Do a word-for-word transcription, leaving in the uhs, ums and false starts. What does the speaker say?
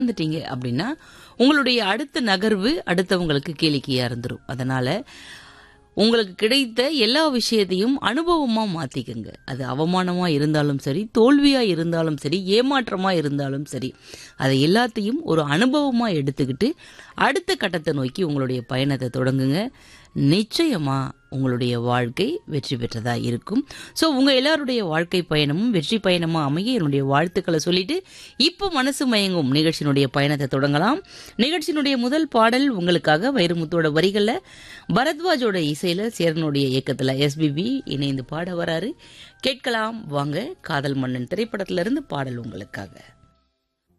வந்துட்டீங்க அப்படின்னா உங்களுடைய அடுத்த நகர்வு அடுத்தவங்களுக்கு கேளிக்கையா இருந்துரும். அதனால உங்களுக்கு கிடைத்த எல்லா விஷயத்தையும் அனுபவமா மாத்திக்கங்க. அது அவமானமா இருந்தாலும் சரி, தோல்வியா இருந்தாலும் சரி, ஏமாற்றமா இருந்தாலும் சரி, அதை எல்லாத்தையும் ஒரு அனுபவமா எடுத்துக்கிட்டு அடுத்த கட்டத்தை நோக்கி உங்களுடைய பயணத்தை தொடங்குங்க. நிச்சயமா உங்களுடைய வாழ்க்கை வெற்றி பெற்றதா இருக்கும். ஸோ உங்க எல்லாருடைய வாழ்க்கை பயணமும் வெற்றி பயணமா அமைய என்னுடைய வாழ்த்துக்களை சொல்லிட்டு இப்போ மனசு மயங்கும் நிகழ்ச்சியினுடைய பயணத்தை தொடங்கலாம். நிகழ்ச்சியினுடைய முதல் பாடல் உங்களுக்காக வைரமுத்தோட வரிகள்ல, பரத்வாஜோட இசையில, சேரனுடைய இயக்கத்துல எஸ்பிபி இணைந்து பாட வராரு. கேட்கலாம் வாங்க. காதல் மன்னன் திரைப்படத்திலிருந்து பாடல் உங்களுக்காக.